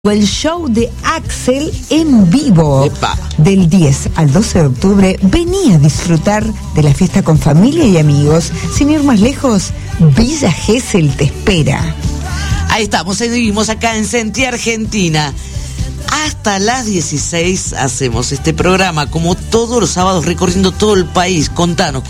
El show de Axel en vivo. ¡Epa! Del 10 al 12 de octubre. Vení a disfrutar de la fiesta con familia y amigos. Sin ir más lejos, Villa Gesell te espera. Ahí estamos, seguimos acá en Sentí Argentina. Hasta las 16 hacemos este programa, como todos los sábados, recorriendo todo el país. Contanos,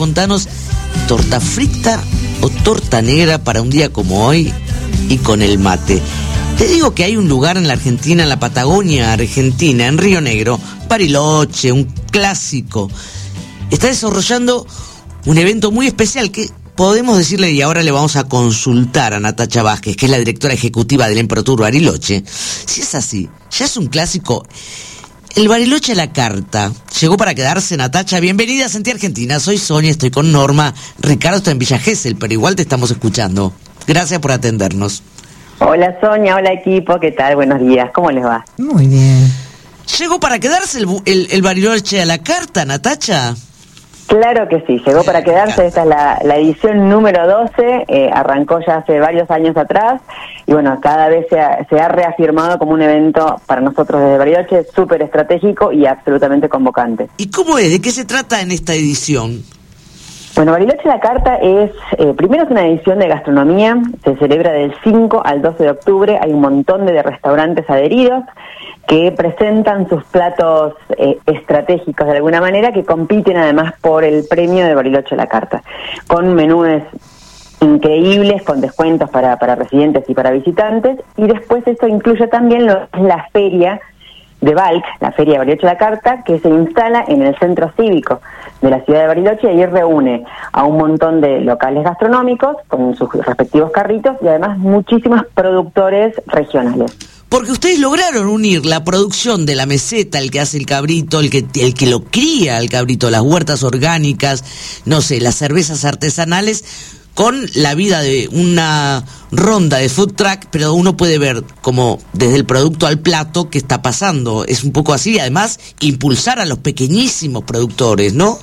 torta frita o torta negra para un día como hoy y con el mate. Te digo que hay un lugar en la Argentina, en la Patagonia Argentina, en Río Negro, Bariloche, un clásico. Está desarrollando un evento muy especial que podemos decirle, y ahora le vamos a consultar a Natacha Vázquez, que es la directora ejecutiva del Emprotour Bariloche. Si es así, ya es un clásico. El Bariloche a la carta. Llegó para quedarse, Natacha. Bienvenida a Sentí Argentina. Soy Sonia, estoy con Norma. Ricardo está en Villa Gesell, pero igual te estamos escuchando. Gracias por atendernos. Hola Sonia, hola equipo, ¿qué tal? Buenos días, ¿cómo les va? Muy bien. ¿Llegó para quedarse el Bariloche a la carta, Natacha? Claro que sí, llegó para quedarse. Esta es la edición número 12, arrancó ya hace varios años atrás y bueno, cada vez se ha reafirmado como un evento para nosotros desde Bariloche súper estratégico y absolutamente convocante. ¿Y cómo es? ¿De qué se trata en esta edición? Bueno, Bariloche a la carta es, primero es una edición de gastronomía, se celebra del 5 al 12 de octubre, hay un montón de restaurantes adheridos que presentan sus platos estratégicos de alguna manera, que compiten además por el premio de Bariloche a la carta, con menúes increíbles, con descuentos para residentes y para visitantes, y después esto incluye también la feria de Balk, la Feria de Bariloche a la Carta, que se instala en el centro cívico de la ciudad de Bariloche y ahí reúne a un montón de locales gastronómicos con sus respectivos carritos y además muchísimos productores regionales. Porque ustedes lograron unir la producción de la meseta, el que hace el cabrito, el que lo cría el cabrito, las huertas orgánicas, no sé, las cervezas artesanales, con la vida de una ronda de food truck, pero uno puede ver como desde el producto al plato qué está pasando. Es un poco así, además, impulsar a los pequeñísimos productores, ¿no?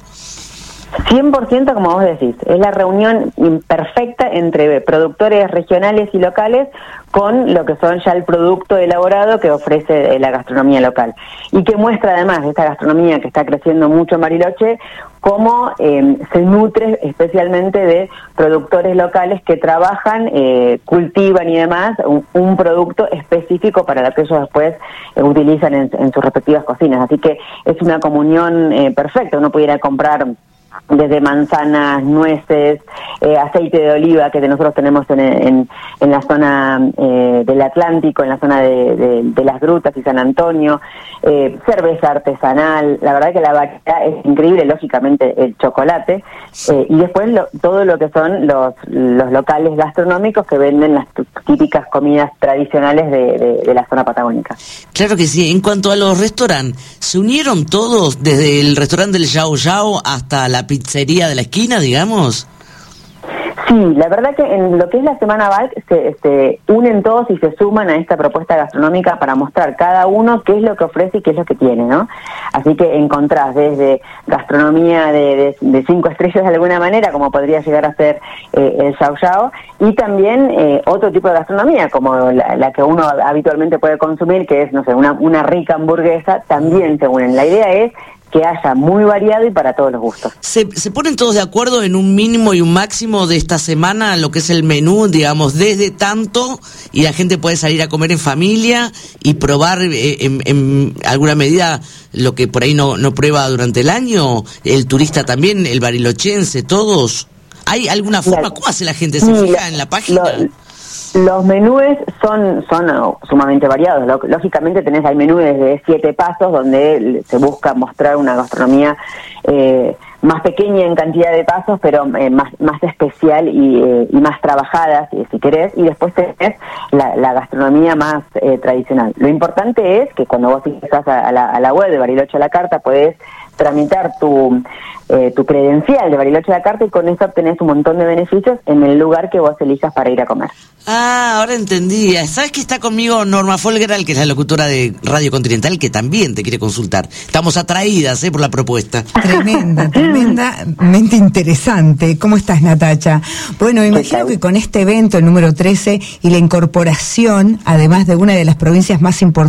100% como vos decís, es la reunión perfecta entre productores regionales y locales con lo que son ya el producto elaborado que ofrece la gastronomía local y que muestra además esta gastronomía que está creciendo mucho en Bariloche cómo se nutre especialmente de productores locales que trabajan, cultivan y demás un producto específico para lo que ellos después utilizan en sus respectivas cocinas, así que es una comunión perfecta. Uno pudiera comprar desde manzanas, nueces, aceite de oliva que nosotros tenemos en la zona del Atlántico, en la zona de las Grutas y San Antonio, cerveza artesanal, la verdad que la variedad es increíble, lógicamente el chocolate, y después todo lo que son los locales gastronómicos que venden las típicas comidas tradicionales de la zona patagónica. Claro que sí. En cuanto a los restaurantes, ¿se unieron todos desde el restaurante del Yao Yao hasta la pizzería de la esquina, digamos? Sí, la verdad que en lo que es la Semana Balk se unen todos y se suman a esta propuesta gastronómica para mostrar cada uno qué es lo que ofrece y qué es lo que tiene, ¿no? Así que encontrás desde gastronomía de 5 estrellas de alguna manera, como podría llegar a ser el Yao Yao, y también otro tipo de gastronomía, como la que uno habitualmente puede consumir, que es, no sé, una rica hamburguesa, también se unen. La idea es que haya muy variado y para todos los gustos. ¿Se ponen todos de acuerdo en un mínimo y un máximo de esta semana, lo que es el menú, digamos, desde tanto, y la gente puede salir a comer en familia y probar en alguna medida lo que por ahí no prueba durante el año? El turista también, el barilochense, todos. ¿Hay alguna forma? ¿Cómo hace la gente? ¿Se fija en la página? Los menúes son sumamente variados. Lógicamente hay menús de 7 pasos donde se busca mostrar una gastronomía más pequeña en cantidad de pasos, pero más especial y más trabajada, si querés, y después tenés la gastronomía más tradicional. Lo importante es que cuando vos ingresás a la web de Bariloche a la Carta podés tramitar tu credencial de Bariloche La Carta y con eso obtenés un montón de beneficios en el lugar que vos elijas para ir a comer. Ah, ahora entendí. ¿Sabes que está conmigo Norma Folgeral, que es la locutora de Radio Continental, que también te quiere consultar? Estamos atraídas por la propuesta. Tremendamente interesante. ¿Cómo estás, Natacha? Bueno, me imagino que con este evento, el número 13, y la incorporación, además de una de las provincias más importantes